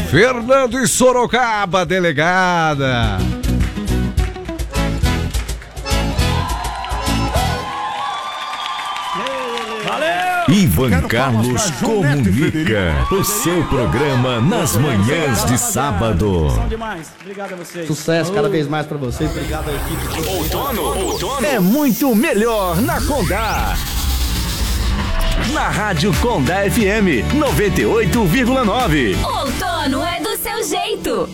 Fernando e Sorocaba, delegada. Ivan Carlos Comunica, o seu programa nas manhãs de sábado. Obrigado a vocês. Sucesso cada vez mais pra vocês. Obrigado à equipe. Outono é muito melhor na Condá. Na Rádio Condá FM 98,9. Outono é do seu jeito.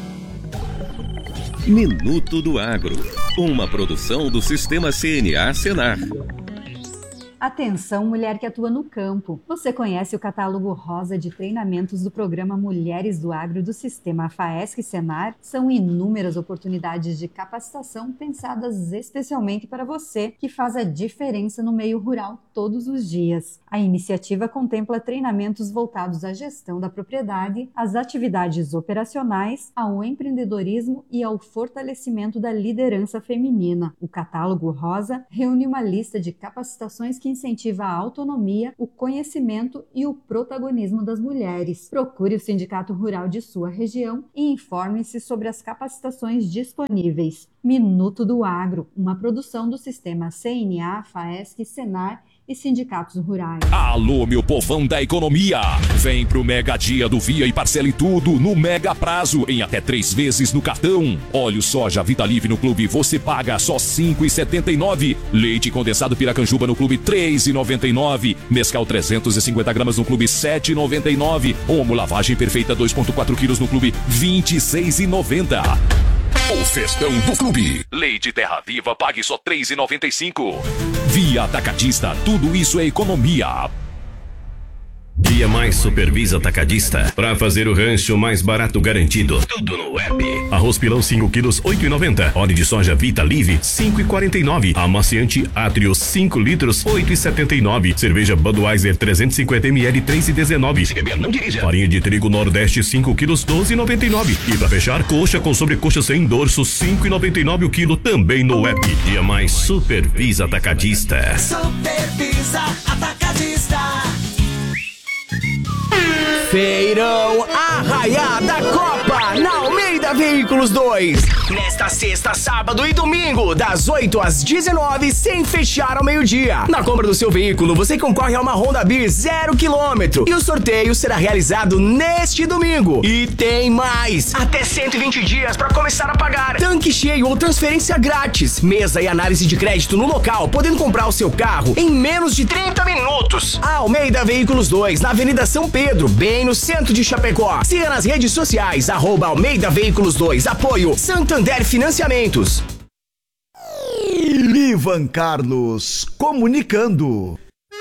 Minuto do Agro, uma produção do Sistema CNA Senar. Atenção, mulher que atua no campo. Você conhece o catálogo rosa de treinamentos do programa Mulheres do Agro do Sistema FAESC Senar? São inúmeras oportunidades de capacitação pensadas especialmente para você, que faz a diferença no meio rural todos os dias. A iniciativa contempla treinamentos voltados à gestão da propriedade, às atividades operacionais, ao empreendedorismo e ao fortalecimento da liderança feminina. O catálogo rosa reúne uma lista de capacitações que incentiva a autonomia, o conhecimento e o protagonismo das mulheres. Procure o Sindicato Rural de sua região e informe-se sobre as capacitações disponíveis. Minuto do Agro, uma produção do Sistema CNA, FAESC, Senar e sindicatos rurais. Alô, meu povão da economia! Vem pro Mega Dia do Via e parcele tudo no Mega Prazo, em até 3 vezes no cartão. Óleo soja Vida Livre no Clube você paga só R$ 5,79. Leite condensado Piracanjuba no Clube R$ 3,99. Mescal 350 gramas no Clube R$ 7,99. Omo lavagem perfeita 2,4 quilos no Clube R$ 26,90. O festão do clube. Leite Terra Viva, pague só R$ 3,95. Via Atacadista, tudo isso é economia. Dia Mais Supervisa Atacadista, pra fazer o rancho mais barato garantido. Tudo no app. Arroz pilão 5 quilos, 8,90. Óleo de soja Vita Live, 5,49. Amaciante Atrio 5 litros, 8,79. Cerveja Budweiser 350 ml, 3,19. Se beber, não dirija. Farinha de trigo Nordeste 5 quilos, 12,99. E pra fechar, coxa com sobrecoxa sem dorso, 5,99 o quilo, também no app. Dia Mais Supervisa Atacadista. Supervisa Atacadista. Feirão Arraiada Copa na Almeida Veículos 2. Nesta sexta, sábado e domingo, das 8 às 19, sem fechar ao meio-dia. Na compra do seu veículo, você concorre a uma Honda Beer 0 km. E o sorteio será realizado neste domingo. E tem mais! Até 120 dias para começar a pagar. Tanque cheio ou transferência grátis. Mesa e análise de crédito no local, podendo comprar o seu carro em menos de 30 minutos. Almeida Veículos 2, na Avenida São Pedro, bem no centro de Chapecó. Siga nas redes sociais, @Almeida Veículos 2. Apoio Santander Financiamentos. Ivan Carlos comunicando.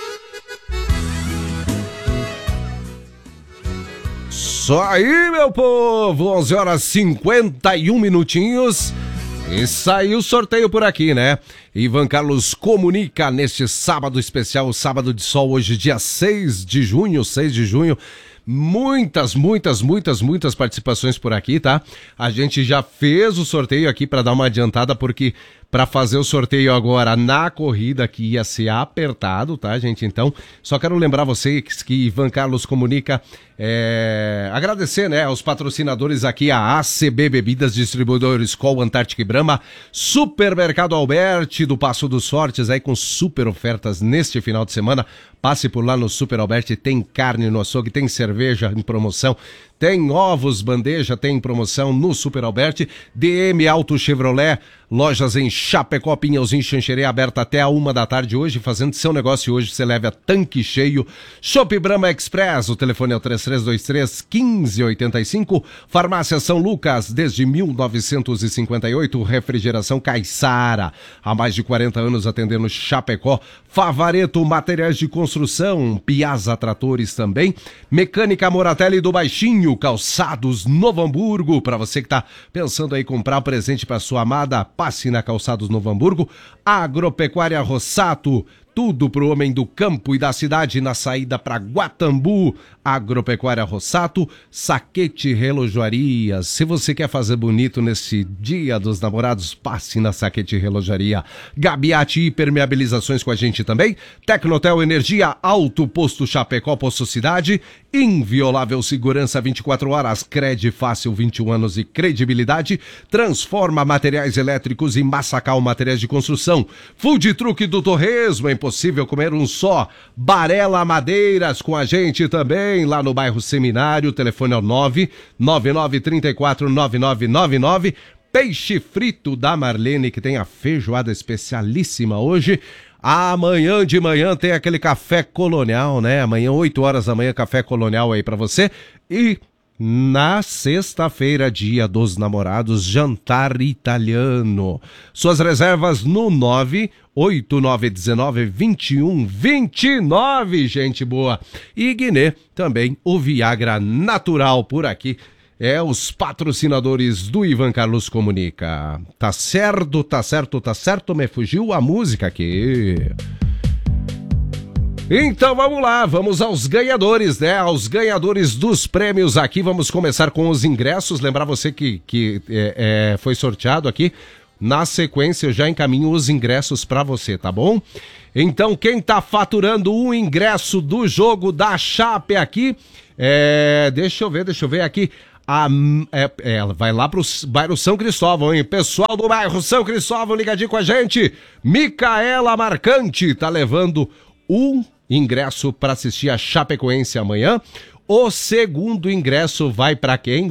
Só aí, meu povo, 11 horas 51 minutinhos. E saiu o sorteio por aqui, né? Ivan Carlos comunica neste sábado especial, sábado de sol, hoje dia 6 de junho. Muitas participações por aqui, tá? A gente já fez o sorteio aqui para dar uma adiantada, porque para fazer o sorteio agora na corrida aqui ia ser apertado, tá, gente? Então, só quero lembrar vocês que Ivan Carlos comunica, agradecer, né, aos patrocinadores aqui, a ACB Bebidas, Distribuidores Skol, Antártica e Brahma, Supermercado Alberti do Passo dos Fortes, aí com super ofertas neste final de semana. Passe por lá no Super Alberti, tem carne no açougue, tem cerveja em promoção, tem ovos bandeja, tem promoção no Super Alberti. DM Auto Chevrolet, lojas em Chapecó, Pinhalzinho, Xanxerê, aberta até a 1 da tarde hoje, fazendo seu negócio hoje, você leva tanque cheio. Shop Brahma Express, o telefone é o 3323-1585. Farmácia São Lucas, desde 1958, refrigeração Caiçara, há mais de 40 anos atendendo Chapecó. Favareto Materiais de Construção, Piazza Tratores também. Mecânica Moratelli do Baixinho, Calçados Novo Hamburgo, para você que tá pensando aí comprar presente para sua amada, passe na Calçados Novo Hamburgo. Agropecuária Rossato, Tudo pro homem do campo e da cidade na saída para Guatambu, Agropecuária Rossato, Saquete Relojoaria. Se você quer fazer bonito nesse Dia dos Namorados, passe na Saquete Relojaria. Gabiate Hipermeabilizações com a gente também. Tecnotel Energia, Alto Posto Chapecó, Posto Cidade. Inviolável Segurança 24 horas, Cred Fácil 21 anos e credibilidade. Transforma Materiais Elétricos e Massacal Materiais de Construção. Food Truck do Torresmo, é impossível comer um só. Barela Madeiras com a gente também, lá no bairro Seminário. Telefone é o 999349999. Peixe frito da Marlene, que tem a feijoada especialíssima hoje. Amanhã de manhã tem aquele café colonial, né? Amanhã, 8 horas da manhã, café colonial aí pra você. E na sexta-feira, Dia dos Namorados, jantar italiano. Suas reservas no 989192129, gente boa. E Guiné, também o Viagra Natural por aqui. É os patrocinadores do Ivan Carlos Comunica. Tá certo, tá certo, tá certo, me fugiu a música aqui. Então vamos lá, vamos aos ganhadores, né? Aos ganhadores dos prêmios aqui. Vamos começar com os ingressos. Lembrar você que foi sorteado aqui. Na sequência eu já encaminho os ingressos para você, tá bom? Então quem tá faturando o ingresso do jogo da Chape aqui, deixa eu ver aqui. Ela vai lá pro bairro São Cristóvão, hein? Pessoal do bairro São Cristóvão, ligadinho com a gente. Micaela Marcante tá levando um ingresso para assistir a Chapecoense amanhã. O segundo ingresso vai para quem?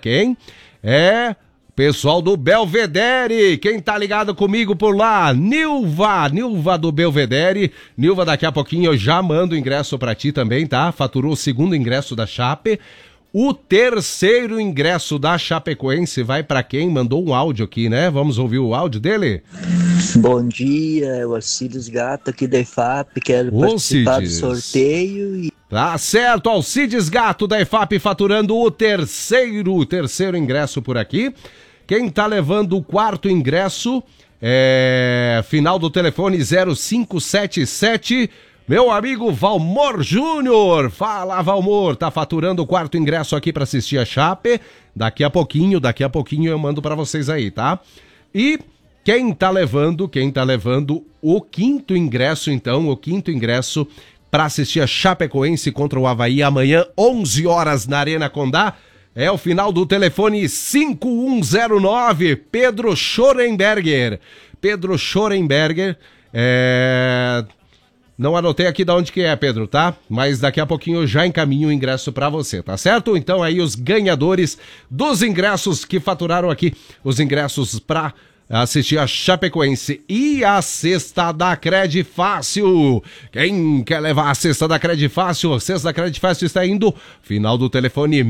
Pessoal do Belvedere. Quem tá ligado comigo por lá? Nilva do Belvedere. Nilva, daqui a pouquinho eu já mando o ingresso para ti também, tá? Faturou o segundo ingresso da Chape. O terceiro ingresso da Chapecoense vai para quem? Mandou um áudio aqui, né? Vamos ouvir o áudio dele? Bom dia, é o Alcides Gato aqui da EFAP, quero participar do sorteio. Tá certo, Alcides Gato da EFAP faturando o terceiro ingresso por aqui. Quem tá levando o quarto ingresso final do telefone 0577... Meu amigo Valmor Júnior. Fala, Valmor, tá faturando o quarto ingresso aqui para assistir a Chape. Daqui a pouquinho eu mando para vocês aí, tá? E quem tá levando o quinto ingresso, então, para assistir a Chapecoense contra o Avaí amanhã, 11 horas na Arena Condá, é o final do telefone 5109, Pedro Schorenberger. Não anotei aqui de onde que é, Pedro, tá? Mas daqui a pouquinho eu já encaminho o ingresso pra você, tá certo? Então aí os ganhadores dos ingressos que faturaram aqui, os ingressos pra assistir a Chapecoense e a cesta da Cred Fácil. Quem quer levar a cesta da Cred Fácil? A cesta da Cred Fácil está indo, final do telefone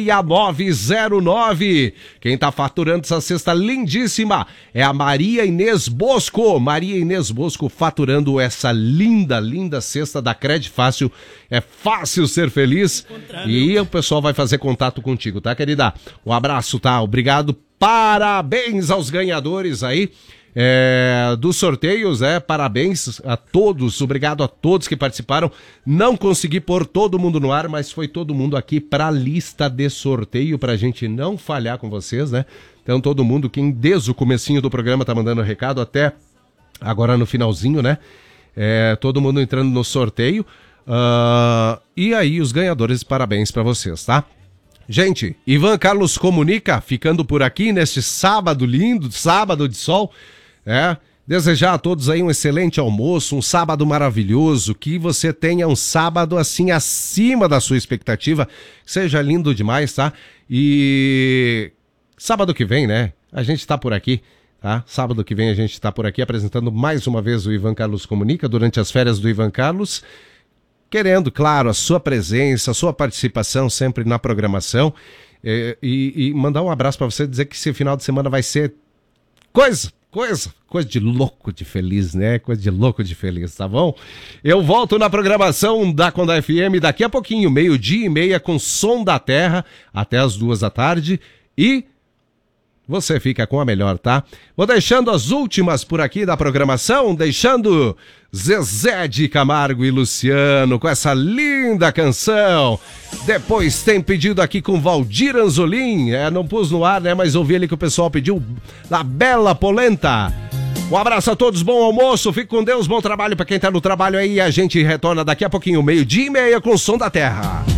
6909. Quem tá faturando essa cesta lindíssima é a Maria Inês Bosco. Maria Inês Bosco faturando essa linda cesta da Cred Fácil. É fácil ser feliz e o pessoal vai fazer contato contigo, tá, querida? Um abraço, tá? Obrigado. Parabéns aos ganhadores aí dos sorteios, parabéns a todos, obrigado a todos que participaram. Não consegui pôr todo mundo no ar, mas foi todo mundo aqui pra lista de sorteio pra gente não falhar com vocês, né? Então todo mundo, quem desde o comecinho do programa tá mandando recado até agora no finalzinho, né? Todo mundo entrando no sorteio. E aí os ganhadores, parabéns pra vocês, tá? Gente, Ivan Carlos Comunica, ficando por aqui neste sábado lindo, sábado de sol, desejar a todos aí um excelente almoço, um sábado maravilhoso, que você tenha um sábado assim acima da sua expectativa, seja lindo demais, tá? E sábado que vem, né, a gente tá por aqui, tá? Sábado que vem a gente tá por aqui apresentando mais uma vez o Ivan Carlos Comunica durante as férias do Ivan Carlos, querendo, claro, a sua presença, a sua participação sempre na programação e mandar um abraço para você, dizer que esse final de semana vai ser coisa de louco de feliz, né? Coisa de louco de feliz, tá bom? Eu volto na programação da Condá FM daqui a pouquinho, 12:30 com Som da Terra, até as 2 da tarde e você fica com a melhor, tá? Vou deixando as últimas por aqui da programação, deixando Zezé de Camargo e Luciano com essa linda canção. Depois tem pedido aqui com Valdir Anzolim, não pus no ar, né, mas ouvi ali que o pessoal pediu da Bela Polenta. Um abraço a todos, bom almoço, fique com Deus, bom trabalho pra quem tá no trabalho aí. A gente retorna daqui a pouquinho, 12:30 com o Som da Terra.